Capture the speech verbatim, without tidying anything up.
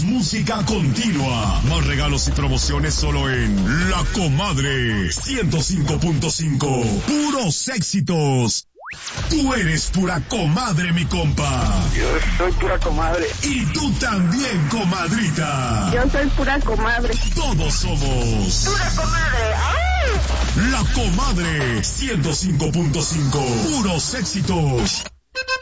música continua. Más regalos y promociones solo en La Comadre ciento cinco punto cinco. Puros éxitos. Tú eres pura comadre, mi compa. Yo soy pura comadre. Y tú también, comadrita. Yo soy pura comadre. Todos somos pura comadre. ¡Ay! La Comadre ciento cinco punto cinco. Puros éxitos.